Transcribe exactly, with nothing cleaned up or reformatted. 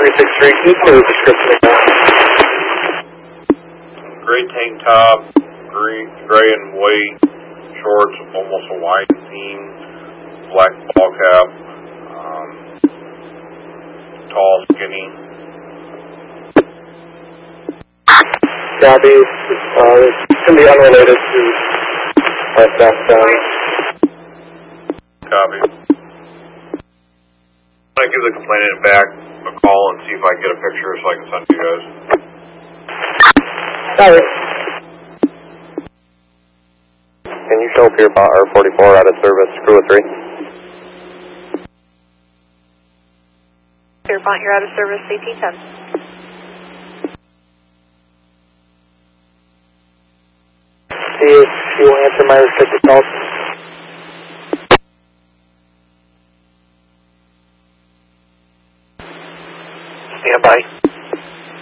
three six three, can you tell me the description of that? Gray tank top, gray, gray and white shorts, almost a white seam, black ball cap, um, tall, skinny. Copy. Uh, it's going to be unrelated to our staff down. Copy. I give the complainant back a call and see if I can get a picture so I can send to you guys. Got it. Can you show Pierpont R forty-four out of service, crew of three? Pierpont, you're out of service, C T ten. See if you will answer my restricted calls. Stand by.